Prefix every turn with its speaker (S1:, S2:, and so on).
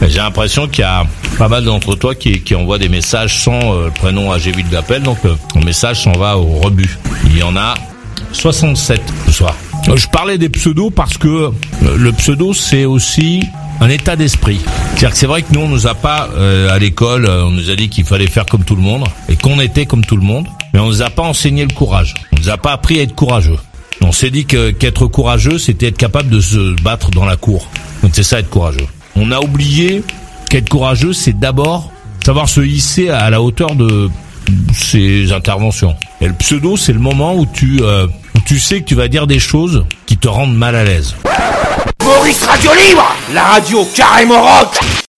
S1: J'ai l'impression qu'il y a pas mal d'entre toi qui envoient des messages sans le prénom AG8 d'appel, donc le message s'en va au rebut. Il y en a 67 ce soir. Je parlais des pseudos parce que le pseudo c'est aussi un état d'esprit. C'est-à-dire que c'est vrai que nous on nous a pas à l'école, on nous a dit qu'il fallait faire comme tout le monde et qu'on était comme tout le monde, mais on nous a pas enseigné le courage. On nous a pas appris à être courageux. On s'est dit qu'être courageux c'était être capable de se battre dans la cour. Donc c'est ça être courageux. On a oublié qu'être courageux c'est d'abord savoir se hisser à la hauteur de ses interventions. Et le pseudo c'est le moment où tu sais que tu vas dire des choses qui te rendent mal à l'aise.
S2: Maurice Radio Libre, la radio carrément rock.